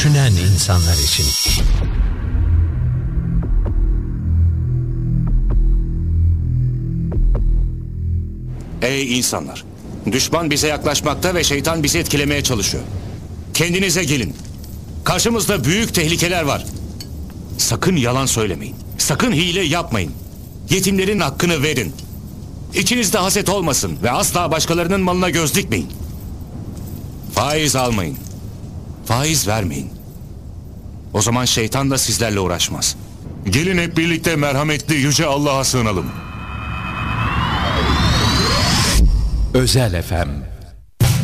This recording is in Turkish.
düşünen insanlar için. Ey insanlar! Düşman bize yaklaşmakta ve şeytan bizi etkilemeye çalışıyor. Kendinize gelin. Karşımızda büyük tehlikeler var. Sakın yalan söylemeyin. Sakın hile yapmayın. Yetimlerin hakkını verin. İçinizde haset olmasın ve asla başkalarının malına göz dikmeyin. Faiz almayın. Faiz vermeyin. O zaman şeytan da sizlerle uğraşmaz. Gelin hep birlikte merhametli yüce Allah'a sığınalım. Özel FM.